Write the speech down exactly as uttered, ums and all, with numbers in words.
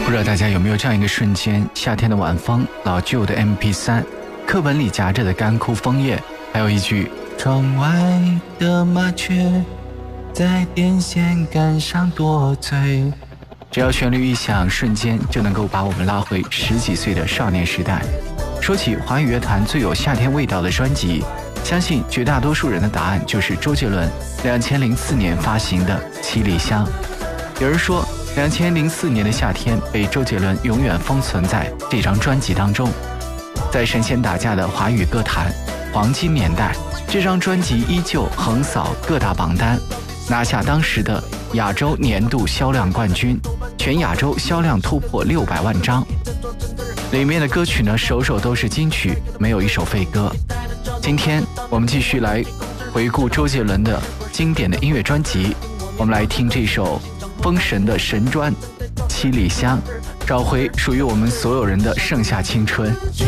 不知道大家有没有这样一个瞬间，夏天的晚风，老旧的 M P 三， 课本里夹着的干枯枫叶，还有一句窗外的麻雀在电线杆上多嘴，只要旋律一响，瞬间就能够把我们拉回十几岁的少年时代。说起华语乐坛最有夏天味道的专辑，相信绝大多数人的答案就是周杰伦两千零四年发行的《七里香》。有人说两千零四年的夏天被周杰伦永远封存在这张专辑当中。在神仙打架的华语歌坛黄金年代，这张专辑依旧横扫各大榜单，拿下当时的亚洲年度销量冠军，全亚洲销量突破六百万张。里面的歌曲呢，首首都是金曲，没有一首废歌。今天我们继续来回顾周杰伦的经典的音乐专辑，我们来听这首封神的神专《七里香》，找回属于我们所有人的盛夏青春。